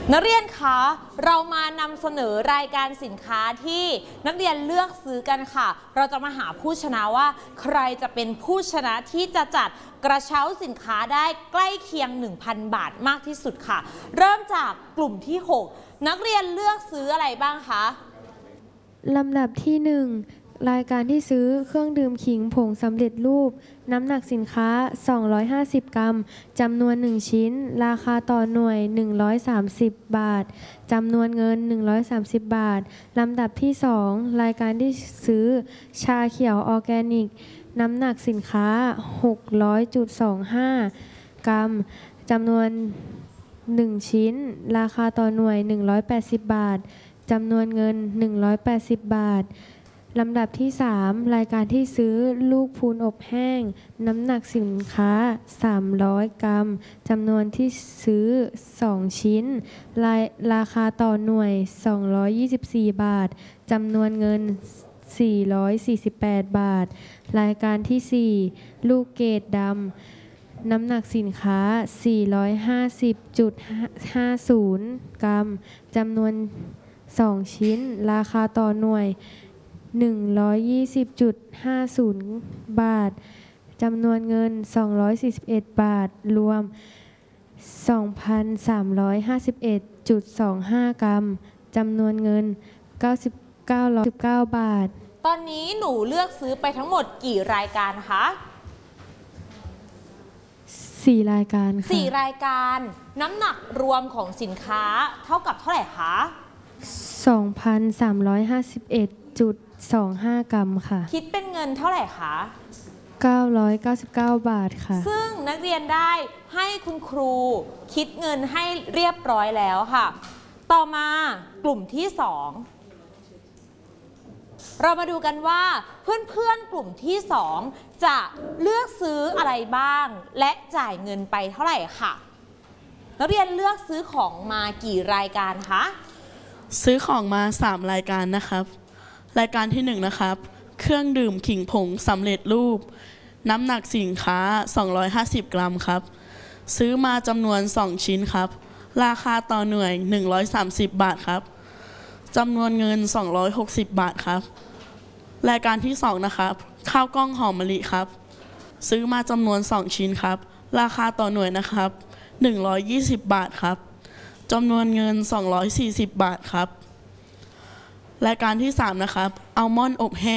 นักเรียนคะเรามานำเสนอรายการสินค้าที่นักเรียนเลือกซื้อกันค่ะเราจะมาหาผู้ชนะว่าใครจะเป็นผู้ชนะที่จะจัดกระเช้าสินค้าได้ใกล้เคียง 1,000 บาทมากที่สุดค่ะเริ่มจากกลุ่มที่ 6นักเรียนเลือกซื้ออะไรบ้างคะลำดับที่ 1 รายการที่ซื้อเครื่องดื่มขิงผงสำเร็จรูปน้ำหนักสินค้า250 กรัมจำนวน1ชิ้นราคาต่อหน่วย130 บาทจำนวนเงิน130 บาทลำดับที่ 2 รายการที่ซื้อชาเขียวออร์แกนิกน้ำหนักสินค้า600.25 กรัมจำนวน1ชิ้นราคาต่อหน่วย180 บาทจำนวนเงิน180 บาทลำดับที่ 3 รายการที่ซื้อลูกพูนอบแห้งน้ำหนักสินค้า300 กรัมจำนวนที่ซื้อ2ชิ้นราคาต่อหน่วย224 บาทจำนวนเงิน448 บาทรายการที่ 4 ลูกเกดดำน้ำหนักสินค้า450.50 กรัมจำนวน2ชิ้นราคาต่อหน่วย120.50 บาทจำนวนเงิน241 บาทรวม 2,351.25 กรัมจำนวนเงิน919 บาทตอนนี้หนูเลือกซื้อไปทั้งหมดกี่รายการคะ 4 รายการค่ะ 4 รายการน้ำหนักรวมของสินค้าเท่ากับเท่าไหร่คะ 2,351.25 กรัมค่ะคิดเป็นเงินเท่าไหร่คะ 999 บาทค่ะซึ่งนักเรียนได้ให้คุณครูคิดเงินให้เรียบร้อยแล้วค่ะต่อมากลุ่มที่ 2เรามาดูกันว่าเพื่อนๆกลุ่มที่ 2จะเลือกซื้ออะไรบ้างและจ่ายเงินไปเท่าไหร่ค่ะนักเรียนเลือกซื้อของมากี่รายการคะซื้อของมา3 รายการนะครับรายการที่1นะครับเครื่องดื่มขิงผงสำเร็จรูปน้ำหนักสินค้า250 กรัมครับซื้อมาจำนวน2ชิ้นครับราคาต่อหน่วย130 บาทครับจำนวนเงิน260 บาทครับรายการที่2นะครับข้าวกล้องหอมมะลิครับซื้อมาจำนวน2ชิ้นครับราคาต่อหน่วยนะครับ120 บาทครับจำนวนเงิน240 บาทครับรายการที่3นะครับอัลมอนด์อบแห้ง